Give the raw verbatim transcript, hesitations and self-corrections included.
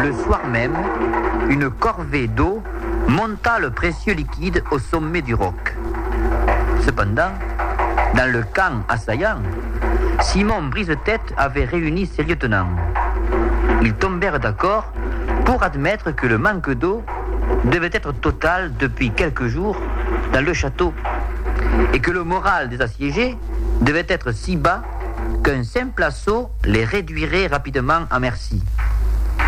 le soir même, une corvée d'eau monta le précieux liquide au sommet du roc. Cependant, dans le camp assaillant, Simon Brise-Tête avait réuni ses lieutenants. Ils tombèrent d'accord pour admettre que le manque d'eau devait être total depuis quelques jours dans le château et que le moral des assiégés devait être si bas qu'un simple assaut les réduirait rapidement à merci.